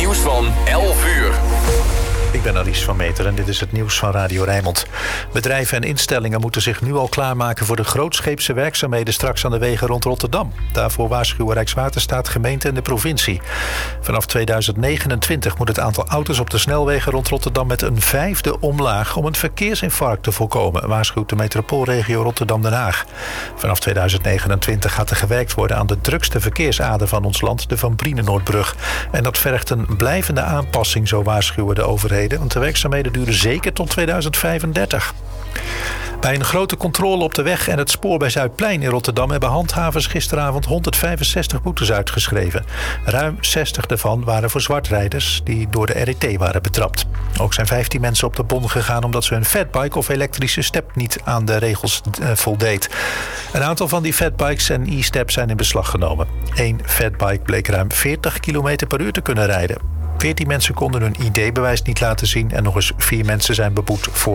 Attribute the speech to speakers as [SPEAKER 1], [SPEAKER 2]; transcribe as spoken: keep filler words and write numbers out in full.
[SPEAKER 1] nieuws van elf uur.
[SPEAKER 2] Ik ben Alice van Meter en dit is het nieuws van Radio Rijnmond. Bedrijven en instellingen moeten zich nu al klaarmaken voor de grootscheepse werkzaamheden straks aan de wegen rond Rotterdam. Daarvoor waarschuwen Rijkswaterstaat, gemeente en de provincie. Vanaf tweeduizend negenentwintig moet het aantal auto's op de snelwegen rond Rotterdam met een vijfde omlaag om een verkeersinfarct te voorkomen, waarschuwt de metropoolregio Rotterdam-Den Haag. Vanaf tweeduizend negenentwintig gaat er gewerkt worden aan de drukste verkeersader van ons land, de Van Brienenoordbrug. En dat vergt een blijvende aanpassing, zo waarschuwen de overheden. Want de werkzaamheden duren zeker tot tweeduizend vijfendertig. Bij een grote controle op de weg en het spoor bij Zuidplein in Rotterdam hebben handhavers gisteravond honderdvijfenzestig boetes uitgeschreven. Ruim zestig daarvan waren voor zwartrijders die door de R I T waren betrapt. Ook zijn vijftien mensen op de bon gegaan omdat ze hun fatbike of elektrische step niet aan de regels uh, voldeed. Een aantal van die fatbikes en e-steps zijn in beslag genomen. Eén fatbike bleek ruim veertig kilometer per uur te kunnen rijden. veertien mensen konden hun I D-bewijs niet laten zien en nog eens vier mensen zijn beboet voor